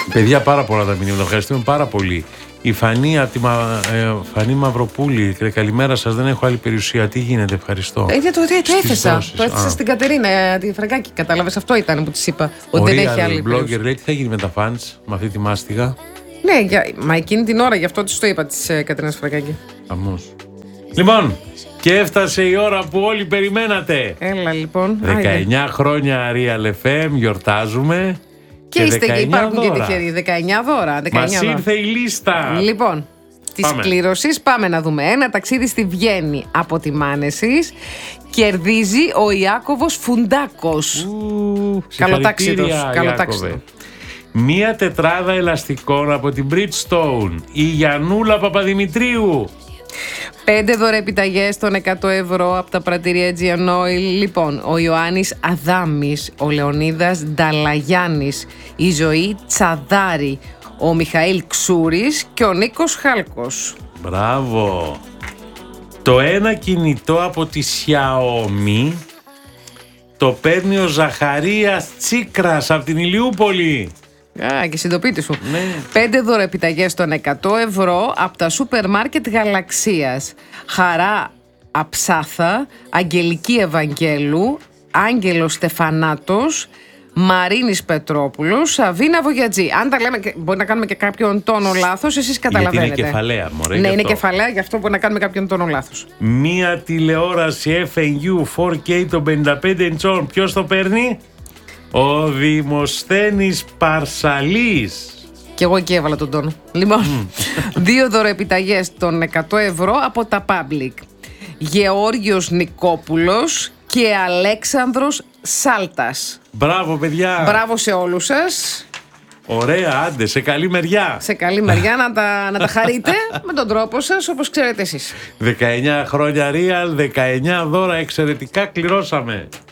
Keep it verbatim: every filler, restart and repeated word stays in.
Παιδιά, πάρα πολλά τα μηνύματα. Ευχαριστούμε πάρα πολύ. Η Φανή, από τη Μα... ε, Φανή Μαυροπούλη. Καλημέρα σας. Δεν έχω άλλη περιουσία. Τι γίνεται, ευχαριστώ. Ε, το, το, το έθεσα. Το έθεσα στην Κατερίνα, τη Φραγκάκη. Κατάλαβες, αυτό ήταν που της είπα. Ότι δεν έχει άλλη περιουσία. Blogger λέει τι θα γίνει με τα fans, με αυτή τη μάστιγα. Ναι, για, μα εκείνη την ώρα, γι' αυτό της το είπα της ε, Κατερίνας Φραγκάκη. Αμώς. Λοιπόν, και έφτασε η ώρα που όλοι περιμένατε. Έλα λοιπόν. δεκαεννιά χρόνια Real εφ εμ, γιορτάζουμε. Και, και είστε και υπάρχουν δώρα. Και τυχεροί. δεκαεννιά δώρα. Μας ήρθε η λίστα. Λοιπόν, της κλήρωσης πάμε να δούμε. Ένα ταξίδι στη Βιέννη από τη Μάνεσης. Κερδίζει ο Ιάκωβος Φουντάκος. Καλοτάξιδος. Καλοτάξιδο. Μία τετράδα ελαστικών από την Bridgestone. Η Γιαννούλα Παπαδημητρίου. Πέντε δωρεπιταγές των εκατό ευρώ από τα πρατήρια Aegean Oil. Λοιπόν, ο Ιωάννης Αδάμης, ο Λεωνίδας Νταλαγιάννης, η Ζωή Τσαδάρη, ο Μιχαήλ Ξούρης και ο Νίκος Χάλκος. Μπράβο. Το ένα κινητό από τη Xiaomi το παίρνει ο Ζαχαρίας Τσίκρας από την Ηλιούπολη. Α, και συντοπίτη σου. Ναι. Πέντε δωρεπιταγές των εκατό ευρώ από τα σούπερ μάρκετ Γαλαξίας. Χαρά Αψάθα, Αγγελική Ευαγγέλου, Άγγελος Στεφανάτος, Μαρίνης Πετρόπουλος, Σαβίνα Βογιατζή. Αν τα λέμε, μπορεί να κάνουμε και κάποιον τόνο λάθος, εσείς καταλαβαίνετε. Γιατί είναι κεφαλαία, μωρέ. Ναι, είναι κεφαλαία, γι' αυτό μπορεί να κάνουμε κάποιον τόνο λάθος. Μία τηλεόραση εφ εν γιου φορ κέι των πενήντα πέντε ιντσών. Ποιος το παίρνει? Ο Δημοσθένης Παρσαλής. Και εγώ εκεί έβαλα τον τόνο. Λοιπόν, δύο δωρεπιταγές των εκατό ευρώ από τα Public. Γεώργιος Νικόπουλος και Αλέξανδρος Σάλτας. Μπράβο, παιδιά. Μπράβο σε όλους σας. Ωραία, άντε, σε καλή μεριά. Σε καλή μεριά να τα, να τα χαρείτε με τον τρόπο σας, όπως ξέρετε εσείς. δεκαεννιά χρόνια Real, δεκαεννιά δώρα, εξαιρετικά κληρώσαμε.